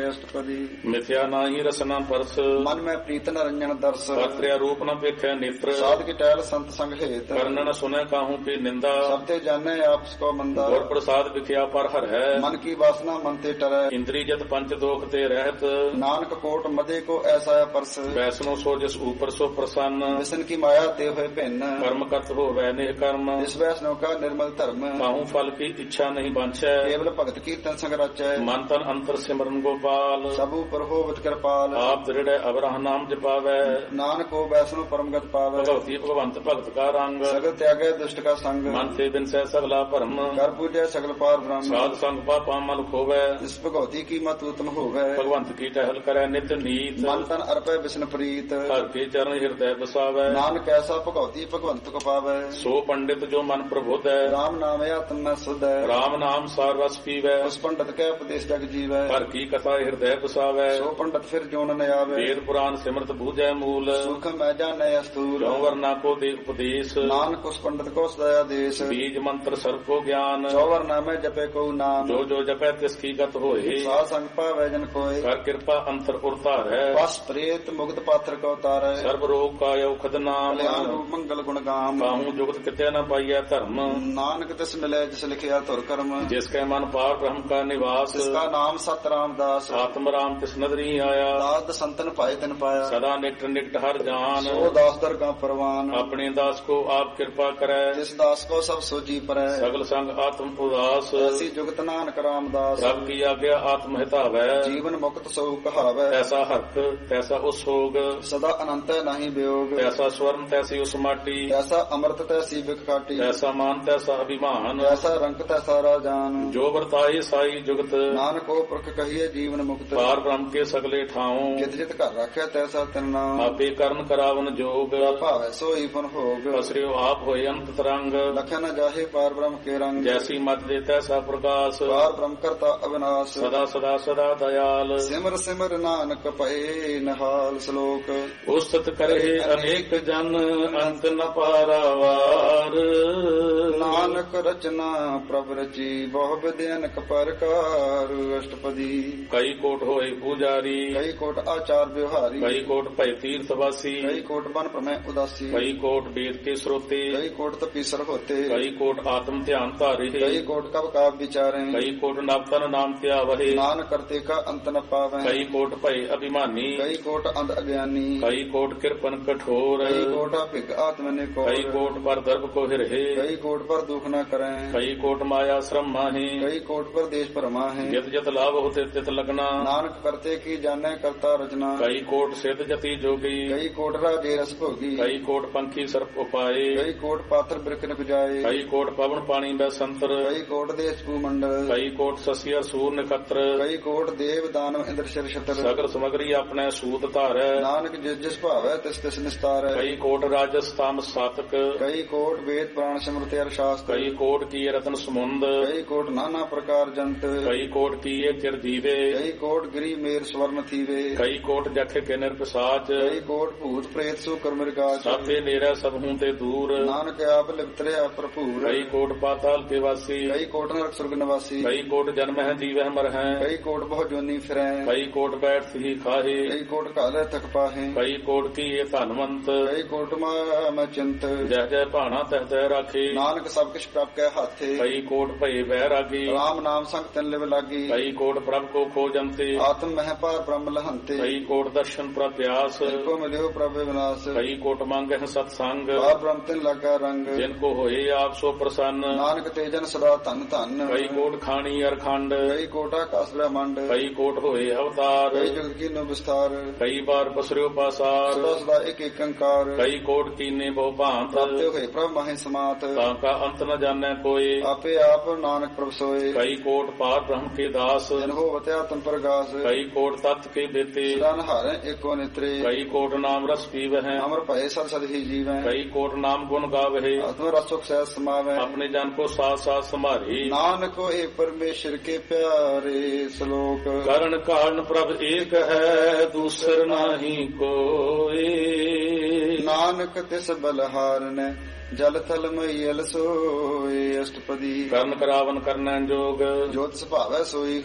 ਅਸ਼ਟਪਦੀ। ਮਿਥਿਆ ਨਾਹੀ ਰਸਨਾ ਪਰਸ, ਮਨ ਮੈਂ ਪ੍ਰੀਤ ਨਰੰਜਨ ਦਰਸ। ਪਾਤਰਿਆ ਰੂਪ ਨ ਵੇਖਿਆ ਨੇਤਰ, ਸਾਧ ਕੀ ਟਹਿਲ ਸੰਤ ਸੰਗ ਹੇਤ। ਕਰਨ ਨ ਸੁਨੈ ਕਾਹੂ ਕੀ ਨਿੰਦਾ, ਸਭ ਤੇ ਜਾਣੈ ਆਪਸ ਕੋ ਮੰਦਾ। ਗੁਰ ਪ੍ਰਸਾਦ ਵਿਖਿਆ ਪਰ ਹਰ ਹੈ, ਮਨ ਕੀ ਵਾਸਨਾ ਮਨ ਤੇ ਟਰੈ। ਇੰਦਰੀ ਜਤ ਪੰਚ ਦੋਖ ਤੇ ਰਹਿਤ, ਨਾਨਕ ਕੋਟ ਮਦੇ ਕੋ ਐਸਾ ਪਰਸ। ਵੈਸਨੋ ਸੋ ਜਿਸ ਊਪਰ ਸੋ ਪ੍ਰਸੰਨ, ਵਿਸ਼ਨ ਕੀ ਮਾਇਆ ਤੇ ਹੋਏ ਭਿੰਨ। ਕਰਮ ਕਰਤ ਹੋਵੈ ਨਿਹ ਕਰਮ, ਇਸ ਵੈਸਨੋ ਕਾ ਨਿਰਮਲ ਧਰਮ। ਕਾਹੂ ਫਲ ਕੀ ਇੱਛਾ ਨਹੀਂ ਬਾਂਛੈ, ਕੇਵਲ ਭਗਤ ਕੀਰਤਨ ਸੰਗ ਰਚੈ। ਮਨ ਤਨ ਅੰਤਰ ਸਿਮਰਨ ਗੋਪਾਲ, ਸਭ ਉਪਰ ਹੋਵਤ ਕਿਰਪਾਲ। ਆਪ ਦ੍ਰਿੜੈ ਅਵਰਹ ਨਾਮ ਜਪਾਵੈ, ਨਾਨਕ ਕੋ ਵੈਸਨੋ ਪਰਮਗਤ ਪਾਵੈ। ਭਗਵਤੀ ਭਗਵੰਤ ਭਗਤ ਕਾ ਰੰਗ, ਸਗਲ ਤਿਆਗੈ ਦੁਸ਼ਟ ਕਾ ਸੰਗ। ਮਨ ਤੇ ਬਿਨਸੈ ਸਗਲਾ ਭਰਮ, ਕਰ ਪੂਜੈ ਸਗਲ ਪਾਰ ਬ੍ਰਹਮ। ਸਾਧ ਸੰਗ ਪਾਪਾ ਮਲ ਖੋਵੈ, ਇਸ ਭਗਵਤੀ ਕੀ ਮਤ ਉਤਮ ਹੋਵੈ। ਭਗਵੰਤ ਕੀ ਟਹਿਲ ਕਰੈ ਨਿਤ ਨੀਤ, ਮਨ ਤਨ ਅਰਪੈ ਵਿਸ਼ਨ ਪ੍ਰੀਤ। ਹਰ ਕੇ ਚਰਨ ਹਿਰਦੈ ਬਸਾਵੈ, ਨਾਨਕ ਐਸਾ ਭਗਵਤੀ ਭਗਵੰਤ ਕੋ ਪਾਵੈ। ਸੋ ਪੰਡਿਤ ਜੋ ਮਨ ਪ੍ਰਬੁੱਧੈ, ਰਾਮ ਨਾਮ ਆਤਮ ਮੈਂ ਸੁਧੈ। ਰਾਮ ਨਾਮ ਸਾਰ ਰਸ ਪੀਵੈ, ਉਸ ਪੰਡਤ ਕੈ ਉਪਦੇਸ਼ ਜਗ ਜੀਵੈ। ਹਰ ਕੀ ਕਥਾ ਹਿਰਦੈ ਬਸਾਵੈ, ਸੋ ਪੰਡਤ ਫਿਰ ਜੋਨ ਨ ਆਵੈ। ਵੇਦ ਪੁਰਾਨ ਸਿਮਰਤ ਬੂਝੈ ਮੂਲ, ਸੁਖ ਮੈਂ ਜਾਣੈ ਅਸਤੂਲ। ਜੋ ਵਰਨਾ ਕੋ ਦੇ ਉਪਦੇਸ਼, ਨਾਨਕ ਉਸ ਪੰਡਤ ਕੋ ਸਦਇਆ ਦੇਸ਼। ਬੀਜ ਮੰਤਰ ਸਰਬ ਕੋ ਗਿਆਨ, ਚੌਵਰ ਨਾਮੈ ਜਪੈ ਕੋ ਨਾਮ। ਜੋ ਜੋ ਜਪੈ ਤਿਸ ਕੀ ਗਤ ਹੋਏ, ਸਾਧ ਸੰਗ ਪਾਵੈ ਜਨ ਕੋਇ। ਕਰ ਕਿਰਪਾ ਅੰਤਰ ਉਰਤਾਰੈ, ਬਸ ਪ੍ਰੇਤ ਮੁਕਤ ਪਾਤਰ ਕੋ ਤਾਰੈ। ਸਰਬ ਰੋਗ ਕਾਇ ਔਖਦ ਨਾਮ, ਕਲਿਆਣ ਰੂਪ ਮੰਗਲ ਗੁਣ ਗਾਮ। ਕਾਹੂ ਜੁਗਤ ਕਿਤੇ ਨ ਪਾਈਐ ਧਰਮ, ਨਾਨਕ ਤਿਸ ਮਿਲੈ ਜਿਸ ਲਿਖਿਆ ਧੁਰ ਕਰਮ। ਜਿਸ ਕੈ ਮਨ ਪਾਰ ਬ੍ਰਹਮ ਕਾ ਨਿਵਾਸ, ਜਿਸ ਕਾ ਨਾਮ ਸਤ ਰਾਮਦਾਸ। ਆਤਮ ਰਾਮ ਤਿਸ ਨਦਰੀ ਆਇਆ, ਦਾਸ ਸੰਤਨ ਭਾਇ ਤਿਨ ਪਾਇਆ। ਸਦਾ ਨਿਕਟ ਨਿਕਟ ਹਰ ਜਾਨ, ਸੋ ਦਾਸ ਦਰ ਕਾ ਪਰਵਾਨ। ਆਪਣੇ ਦਾਸ ਕੋ ਆਪ ਕਿਰਪਾ ਕਰੈ, ਜਿਸ ਦਾਸ ਕੋ ਸਭ ਸੋਜੀ ਪਰੈ। ਸਗਲ ਸੰਗ ਆਤਮ ਉਦਾਸ, ਐਸੀ ਜੁਗਤ ਨਾਨਕ ਰਾਮਦਾਸ। ਸਭ ਕੀ ਆਗਿਆ ਆਤਮ ਹਿਤਾਵੈ, ਜੀਵਨ ਮੁਕਤ ਸੋ ਕਹਾਵੈ। ਐਸਾ ਹਰਖ ਤੈਸਾ ਉਸ ਹੋਗ, ਸਦਾ ਅਨੰਤ ਨਹੀਂ ਵਿਯੋਗ। ਤੈਸਾ ਸਵਰਨ ਤੈਸੀ ਉਸ ਮਾਟੀ, ਐਸਾ ਅੰਮ੍ਰਿਤ ਤੈਸੀ ਬਿਖ ਕਾਟੀ। ਤੈਸਾ ਮਾਨ ਤੈਸਾ ਅਭਿਮਾਨ, ਐਸਾ ਰੰਗ ਤੈਸਾ ਰਾਜਾਨ। ਜੋ ਵਰਤਾਏ ਸਾਈ ਜੁਗਤ, ਨਾਨਕ ਉਹ ਪੁਰਖ ਕਹੀਏ ਜੀਵਨ ਮੁਕਤ। ਪਾਰ ਬ੍ਰਹਮ ਕੇ ਸਗਲੇ ਠਾਉ, ਜਿਤ ਜਿਤ ਘਰ ਰੱਖਿਆ ਤੈਸਾ ਤਿਨ ਨਾਮ। ਆਪੇ ਕਰਨ ਕਰਾਵਨ ਜੋਗ, ਭਾਵੈ ਸੋਈ ਫਨ ਭੋਗ। ਅਸਰਿਓ ਆਪ ਹੋਏ ਅੰਤ ਤਰੰਗ, ਲਖਿਆ ਨ ਜਾਹੇ ਪਾਰ ਬ੍ਰਹਮ ਕੇ ਰੰਗ। ਜੈਸੀ ਮਤ ਦੇ ਤੈਸਾ ਪ੍ਰਕਾਸ਼, ਪਾਰ ਬ੍ਰਹਮ ਕਰਤਾ ਅਵਿਨਾਸ਼। ਸਦਾ ਸਦਾ ਸਦਾ ਦਇਆਲ, ਸਿਮਰ ਸਿਮਰ ਨਾਨਕ ਪਏ ਨਿਹਾਲ। ਸ਼ਲੋਕ ਉਸਤਤ ਕਰੇ ਅਨੇਕ ਜਨ, ਅੰਤ ਨ ਪਾਰਾਵਾਰ। ਨਾਨਕ ਰਚਨਾ ਪ੍ਰਭ ਰਚੀ, ਬਹੁ ਵਿਧ ਅਨਕ ਪ੍ਰਕਾਰ। ਅਸ਼ਟਪਦੀ। ਕਈ ਕੋਟ ਹੋਏ ਪੂਜਾਰੀ, ਕਈ ਕੋਟ ਆਚਾਰ ਵਿਵਹਾਰੀ। ਕਈ ਕੋਟ ਭੈ ਤੀਰਥ ਵਾਸੀ, ਕਈ ਕੋਟ ਬਨ ਭ੍ਰਮੈ ਉਦਾਸੀ। ਕਈ ਕੋਟ ਵੇਦ ਕੇ ਸਰੋਤੇ, ਕਈ ਕੋਟ ਤਪੀਸਰ ਹੋਤੇ। ਕਈ ਕੋਟ ਆਤਮ ਧਿਆਨ ਧਾਰੇ, ਕਈ ਕੋਟ ਕਬ ਕਾਬ ਵਿਚਾਰੇ। ਕਈ ਕੋਟ ਨਵਤਨ ਨਾਮ ਧਿਆਵਹਿ, ਨਾਨਕ ਕਰਤੇ ਕਾ ਅੰਤ ਨ ਪਾਵੈ। ਕਈ ਕੋਟ ਭੈ ਅਭਿਮਾਨੀ, ਕਈ ਕੋਟ ਅੰਧ ਅਗਿਆਨੀ। ਕਈ ਕੋਟ ਕਿਰਪਨ ਕਠੋਰ, ਕਈ ਕੋਟ ਭਿਗ ਆਤਮਨੇ ਕੋ। ਕਈ ਕੋਟ ਪਰ ਦਰਬ ਕੋ ਹਿਰਹਿ, ਕਈ ਕੋਟ ਪਰ ਦੁਖ ਨ ਕਰੈ। ਕਈ ਕੋਟ ਮਾਇਆ ਸ਼ਰਮ ਮਾਹੀ, ਕਈ ਕੋਟ ਪਰ ਦੇਸ਼ ਭਰਮਾ ਹੈ। ਜਿਤ ਜਿਤ ਲਾਭ ਹੋਤੇ ਤਿਤ ਲਗਨਾ, ਨਾਨਕ ਕਰਤੇ ਕੀ ਜਾਣੈ ਕਰਤਾ ਰਚਨਾ। ਕਈ ਕੋਟ ਸਿੱਧ ਜਤੀ ਜੋਗੀ, ਕਈ ਕੋਟ ਰਾਜੇ ਰਸ ਭੋਗੀ। ਕਈ ਕੋਟ ਪੰਖੀ ਸਰਪ ਉਪਾਏ, ਕਈ ਕੋਟ ਪਾਤਰ ਬਿਰਖ ਨ ਗੁਜਾਏ। ਕਈ ਕੋਟ ਪਵਨ ਪਾਣੀ ਬੈ ਸੰਤਰ, ਕਈ ਕੋਟ ਦੇਸ਼ ਭੂਮੰਡਲ। ਕਈ ਕੋਟ ਸਸਿਆ ਸੂਰ ਨਖਤਰ, ਕਈ ਕੋਟ ਦੇਵ ਦਾਨਵ ਇੰਦਰ ਸ਼ਰ ਛਤਰ। ਸਗਲ ਸਮਗਰੀ ਆਪਣੇ ਸੂਤ ਧਾਰੈ, ਨਾਨਕ ਜਿਸ ਜਿਸ ਭਾਵੈ ਤਿਸ ਤਿਸ ਨਿਸਤਾਰੈ। ਕਈ ਕੋਟ ਰਾਜਸ ਤਾਮਸ ਸਾਤਕ, ਕਈ ਕੋਟ ਵੇਦ ਪੁਰਾਣ ਸਿਮਰਤਿ ਅਰ ਸ਼ਾਸਤਰ। ਕਈ ਕੋਟ ਕੀ ਰਤਨ ਸਮੁੰਦ, ਕਈ ਕੋਟ ਨਾਨਾ ਪ੍ਰਕਾਰ ਜੰਤ। ਕਈ ਕੋਟ ਕੀਏ ਚਿਰ ਜੀਵੇ, ਕਈ ਕੋਟ ਗਿਰੀ ਮੇਰ ਸਵਰਨ ਥੀਵੇ। ਕਈ ਕੋਟ ਜਖ ਕੇ ਨਿਰਪਸਾਚ, ਕਈ ਕੋਟ ਭੂਤ ਪ੍ਰੇਤ ਸੋ ਕਰਮਿਰਗਾਚ। ਸਾਥੇ ਨੇਰਾ ਸਭੂ ਤੇ ਦੂਰ, ਨਾਨਕ ਆਪ ਲਿਪਤਰਿਆ ਭਰਪੂਰ। ਕਈ ਕੋਟ ਪਾਤਾਲ ਕੇ ਵਾਸੀ, ਕਈ ਕੋਟ ਨਰਕ ਸੁਰਗ ਨਿਵਾਸੀ। ਕਈ ਕੋਟ ਜਨਮ ਹੈ ਜੀਵਹਿ ਮਰ ਹੈ, ਕਈ ਕੋਟ ਬਹੁ ਜੋਨੀ ਫਿਰੈ। ਕਈ ਕੋਟ ਬੈਠ ਸਹੀ ਖਾਹੇ, ਕਈ ਕੋਟ ਘਾਲੈ ਤਕ ਪਾਹੇ। ਕਈ ਕੋਟ ਕੀਏ ਧਨਵੰਤ, ਕਈ ਕੋਟ ਮੈਂ ਚਿੰਤ। ਜਹ ਜਹ ਭਾਣਾ ਤਹ ਤਹ ਰਾਖੇ, ਨਾਨਕ ਸਭ ਕਿਛ ਪ੍ਰਭ ਕੈ ਹਾਥੇ। ਕਈ ਕੋਟ ਭਏ ਵੈਰਾਗੀ, ਰਾਮ ਨਾਮ ਸੰਗ ਤਿਨ ਲਿਵ ਲਾਗੀ। ਕਈ ਕੋਟ ਪ੍ਰਭ ਕੋ ਖੋਜੰਤੇ, ਆਤਮ ਮਹਿ ਪਾਰ ਬ੍ਰਹਮ ਲਹੰਤੇ। ਕਈ ਕੋਟ ਦਰਸ਼ਨ ਪ੍ਰਤਿਆਸ, ਕੋ ਮਿਲਿਓ ਪ੍ਰਭ ਵਿਨਾਸ਼। ਕਈ ਕੋਟ ਮੰਗਹਿ ਸਤ ਸੰਗ, ਪਾਰ ਬ੍ਰਹਮ ਤਿਨ ਲਾਗਾ ਰੰਗ। ਜਿਨ ਕੋ ਹੋਏ ਆਪ ਸੋ ਪ੍ਰਸੰਨ। ਨਾਨਕ ਤੇ ਜਨ ਸਦਾ ਧਨ ਧਨ। ਕਈ ਕੋਟ ਖਾਣੀ ਅਰ ਖੰਡ, ਕਈ ਕੋਟ ਆਕਾਸ ਬ੍ਰਹਮੰਡ। ਕਈ ਕੋਟ ਹੋਏ ਅਵਤਾਰ, ਕਈ ਜਗਤ ਕੀਨੋ ਵਿਸਤਾਰ। ਕਈ ਬਾਰ ਪਸਰਿਓ ਪਾਸਾਰ, ਸਦਾ ਸਦਾ ਇੱਕ ਇੱਕ ਅੰਕਾਰ। ਕਈ ਕੋਟ ਕੀਨੇ ਬਹੁ ਭਾਂਤ, ਪ੍ਰਾਪਤੇ ਹੋਏ ਪ੍ਰਭ ਮਾਹੇ ਸਮਾਤ। ਤਾਂ ਕਾ ਅੰਤ ਨ ਜਾਣੈ ਕੋਏ, ਆਪੇ ਆਪ ਨਾਨਕ ਪ੍ਰਭ ਸੋਏ। ਕਈ ਕੋਟ ਪਾਰ ਬ੍ਰਹਮ ਕੇ ਦਾਸ, ਜਨ ਹੋਵਤ ਆਤਮ ਪ੍ਰਗਾਸ। ਕਈ ਕੋਟ ਤਤ ਕੇ ਬੇਤੇ, ਸਦਾ ਨਹਾਰੈ ਏਕੋ ਨਿਤਰੇ। ਕਈ ਕੋਟ ਨਾਮ ਰਸ ਪੀਵਹਿ, ਅਮਰ ਭਏ ਸਦ ਸਦ ਹੀ ਜੀਵੈ। ਕਈ ਕੋਟ ਨਾਮ ਗੁਣ ਗਾਵਹਿ, ਆਤਮ ਰਸੁਖ ਸਹਿ ਸਮਾਵੈ। ਆਪਣੇ ਜਨ ਕੋ ਸਾਥ ਸਾਥ ਸੰਭਾਰੇ। ਨਾਨਕ ਹੋਏ ਪਰਮੇਸ਼ਰ ਕੇ ਪਿਆਰੇ। ਸ਼ਲੋਕ ਕਰਨ ਕਾਰਨ ਪ੍ਰਭ ਏਕ ਹੈ, ਦੂਸਰ ਨਾਹੀ ਕੋਏ। ਨਾਨਕ ਤਿਸ ਬਲਹਾਰਨੈ, ਜਲ ਥਲ ਮਈਲ ਸੋਏ। ਅਸ਼ਟਪਦੀ। ਕਰਨ ਕਰਾਵਨ ਕਰਨੈ ਜੋਗ, ਜੋ ਤਿਸ ਭਾਵੈ ਸੋਈ